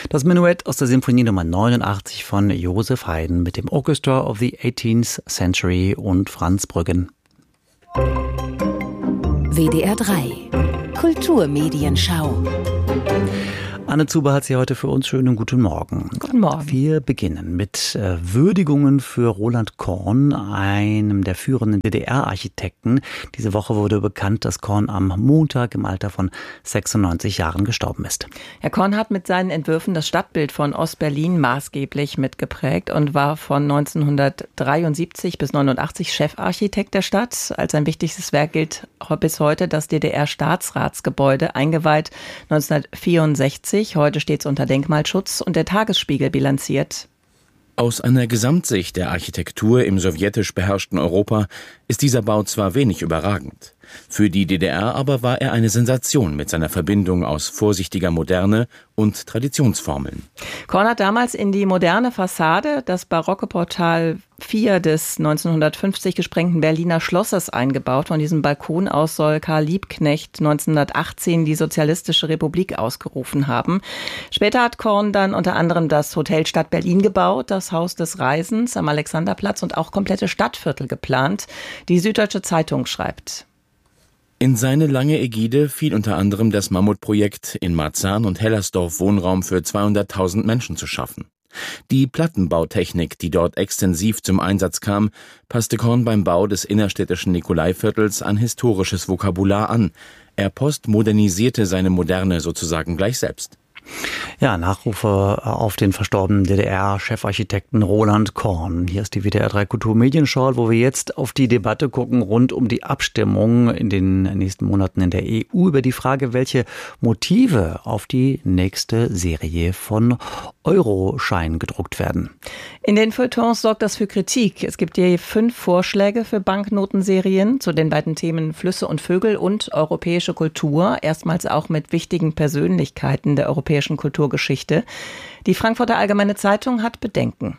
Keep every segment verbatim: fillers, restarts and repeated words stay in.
Das Menuett aus der Symphonie Nummer neunundachtzig von Joseph Haydn mit dem Orchestra of the eighteenth Century und Franz Brüggen. W D R drei Kulturmedienschau. Anne Zuber hat sie heute für uns. Schönen guten Morgen. Guten Morgen. Wir beginnen mit äh, Würdigungen für Roland Korn, einem der führenden D D R-Architekten. Diese Woche wurde bekannt, dass Korn am Montag im Alter von sechsundneunzig Jahren gestorben ist. Herr Korn hat mit seinen Entwürfen das Stadtbild von Ostberlin maßgeblich mitgeprägt und war von neunzehnhundertdreiundsiebzig bis neunundachtzig Chefarchitekt der Stadt. Als sein wichtigstes Werk gilt bis heute das D D R-Staatsratsgebäude, eingeweiht neunzehnhundertvierundsechzig. Heute steht es unter Denkmalschutz und der Tagesspiegel bilanziert: Aus einer Gesamtsicht der Architektur im sowjetisch beherrschten Europa ist dieser Bau zwar wenig überragend. Für die D D R aber war er eine Sensation mit seiner Verbindung aus vorsichtiger Moderne und Traditionsformeln. Korn hat damals in die moderne Fassade das barocke Portal vier des neunzehnhundertfünfzig gesprengten Berliner Schlosses eingebaut. Von diesem Balkon aus soll Karl Liebknecht neunzehnhundertachtzehn die Sozialistische Republik ausgerufen haben. Später hat Korn dann unter anderem das Hotel Stadt Berlin gebaut, das Haus des Reisens am Alexanderplatz und auch komplette Stadtviertel geplant. Die Süddeutsche Zeitung schreibt: In seine lange Ägide fiel unter anderem das Mammutprojekt, in Marzahn und Hellersdorf Wohnraum für zweihunderttausend Menschen zu schaffen. Die Plattenbautechnik, die dort extensiv zum Einsatz kam, passte Korn beim Bau des innerstädtischen Nikolaiviertels an historisches Vokabular an. Er postmodernisierte seine Moderne sozusagen gleich selbst. Ja, Nachrufe auf den verstorbenen D D R-Chefarchitekten Roland Korn. Hier ist die W D R drei Kulturmedienschau, wo wir jetzt auf die Debatte gucken rund um die Abstimmung in den nächsten Monaten in der E U über die Frage, welche Motive auf die nächste Serie von Euroscheinen gedruckt werden. In den Feuilletons sorgt das für Kritik. Es gibt je fünf Vorschläge für Banknotenserien zu den beiden Themen Flüsse und Vögel und europäische Kultur, erstmals auch mit wichtigen Persönlichkeiten der europäischen Kulturgeschichte. Die Frankfurter Allgemeine Zeitung hat Bedenken.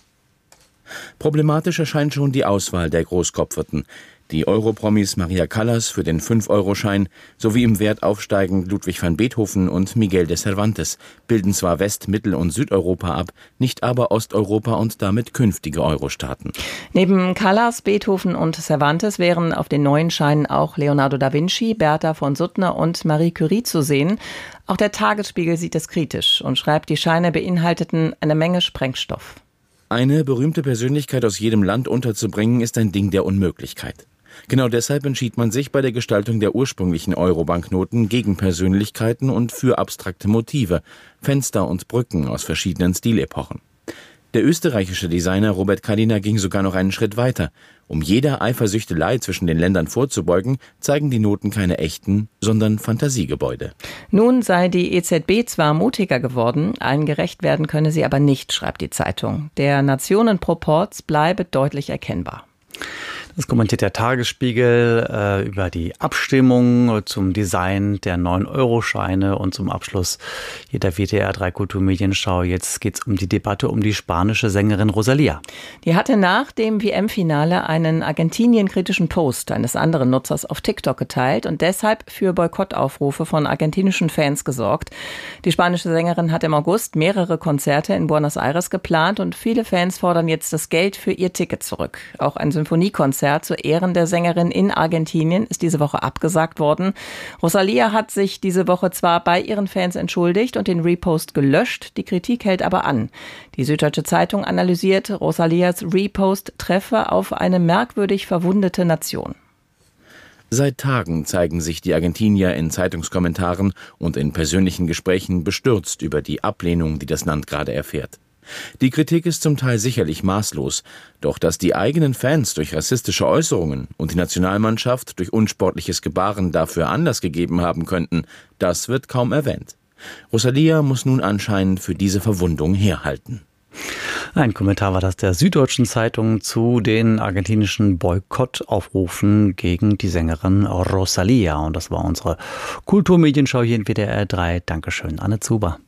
Problematisch erscheint schon die Auswahl der Großkopferten. Die Europromis Maria Callas für den fünf-Euro-Schein sowie im Wert aufsteigend Ludwig van Beethoven und Miguel de Cervantes bilden zwar West-, Mittel- und Südeuropa ab, nicht aber Osteuropa und damit künftige Euro-Staaten. Neben Callas, Beethoven und Cervantes wären auf den neuen Scheinen auch Leonardo da Vinci, Bertha von Suttner und Marie Curie zu sehen. Auch der Tagesspiegel sieht es kritisch und schreibt, die Scheine beinhalteten eine Menge Sprengstoff. Eine berühmte Persönlichkeit aus jedem Land unterzubringen, ist ein Ding der Unmöglichkeit. Genau deshalb entschied man sich bei der Gestaltung der ursprünglichen Euro-Banknoten gegen Persönlichkeiten und für abstrakte Motive, Fenster und Brücken aus verschiedenen Stilepochen. Der österreichische Designer Robert Kadiner ging sogar noch einen Schritt weiter. Um jeder Eifersüchtelei zwischen den Ländern vorzubeugen, zeigen die Noten keine echten, sondern Fantasiegebäude. Nun sei die E Z B zwar mutiger geworden, allen gerecht werden könne sie aber nicht, schreibt die Zeitung. Der Nationenproporz bleibe deutlich erkennbar. Das kommentiert der Tagesspiegel äh, über die Abstimmung zum Design der neun Euro Scheine und zum Abschluss jeder W D R drei Kulturmedienschau. Jetzt geht's um die Debatte um die spanische Sängerin Rosalía. Die hatte nach dem W M-Finale einen Argentinien-kritischen Post eines anderen Nutzers auf TikTok geteilt und deshalb für Boykottaufrufe von argentinischen Fans gesorgt. Die spanische Sängerin hat im August mehrere Konzerte in Buenos Aires geplant und viele Fans fordern jetzt das Geld für ihr Ticket zurück. Auch ein Symphoniekonzert zu Ehren der Sängerin in Argentinien ist diese Woche abgesagt worden. Rosalía hat sich diese Woche zwar bei ihren Fans entschuldigt und den Repost gelöscht, die Kritik hält aber an. Die Süddeutsche Zeitung analysiert, Rosalías Repost treffe auf eine merkwürdig verwundete Nation. Seit Tagen zeigen sich die Argentinier in Zeitungskommentaren und in persönlichen Gesprächen bestürzt über die Ablehnung, die das Land gerade erfährt. Die Kritik ist zum Teil sicherlich maßlos, doch dass die eigenen Fans durch rassistische Äußerungen und die Nationalmannschaft durch unsportliches Gebaren dafür Anlass gegeben haben könnten, das wird kaum erwähnt. Rosalía muss nun anscheinend für diese Verwundung herhalten. Ein Kommentar war das der Süddeutschen Zeitung zu den argentinischen Boykottaufrufen gegen die Sängerin Rosalía. Und das war unsere Kulturmedienschau hier in W D R drei. Dankeschön, Anne Zuber.